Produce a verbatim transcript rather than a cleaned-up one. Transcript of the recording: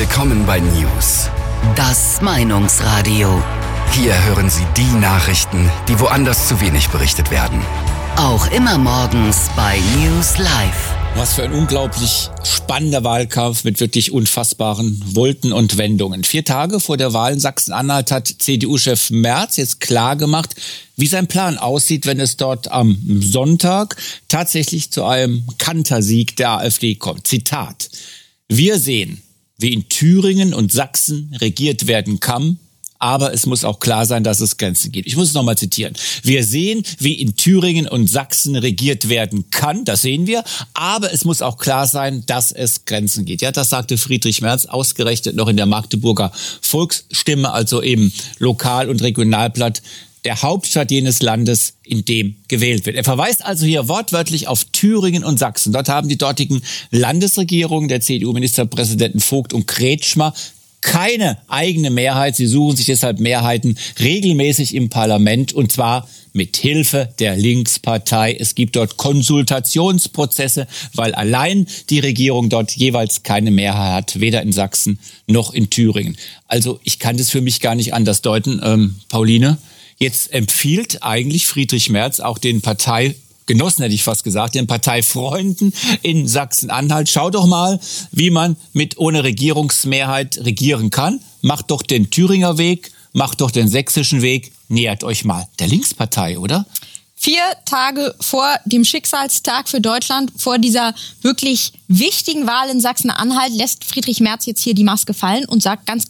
Willkommen bei News. Das Meinungsradio. Hier hören Sie die Nachrichten, die woanders zu wenig berichtet werden. Auch immer morgens bei News Live. Was für ein unglaublich spannender Wahlkampf mit wirklich unfassbaren Wolten und Wendungen. Vier Tage vor der Wahl in Sachsen-Anhalt hat C D U-Chef Merz jetzt klargemacht, wie sein Plan aussieht, wenn es dort am Sonntag tatsächlich zu einem Kantersieg der AfD kommt. Zitat: Wir sehen, wie in Thüringen und Sachsen regiert werden kann, aber es muss auch klar sein, dass es Grenzen gibt. Ich muss es nochmal zitieren. Wir sehen, wie in Thüringen und Sachsen regiert werden kann, das sehen wir, aber es muss auch klar sein, dass es Grenzen gibt. Ja, das sagte Friedrich Merz ausgerechnet noch in der Magdeburger Volksstimme, also eben Lokal- und Regionalblatt der Hauptstadt jenes Landes, in dem gewählt wird. Er verweist also hier wortwörtlich auf Thüringen und Sachsen. Dort haben die dortigen Landesregierungen der C D U-Ministerpräsidenten Vogt und Kretschmer keine eigene Mehrheit. Sie suchen sich deshalb Mehrheiten regelmäßig im Parlament, und zwar mit Hilfe der Linkspartei. Es gibt dort Konsultationsprozesse, weil allein die Regierung dort jeweils keine Mehrheit hat, weder in Sachsen noch in Thüringen. Also ich kann das für mich gar nicht anders deuten. Ähm, Pauline, jetzt empfiehlt eigentlich Friedrich Merz auch den Parteigenossen, hätte ich fast gesagt, den Parteifreunden in Sachsen-Anhalt: Schau doch mal, wie man mit ohne Regierungsmehrheit regieren kann. Macht doch den Thüringer Weg, macht doch den sächsischen Weg, nähert euch mal der Linkspartei, oder? Vier Tage vor dem Schicksalstag für Deutschland, vor dieser wirklich wichtigen Wahl in Sachsen-Anhalt, lässt Friedrich Merz jetzt hier die Maske fallen und sagt ganz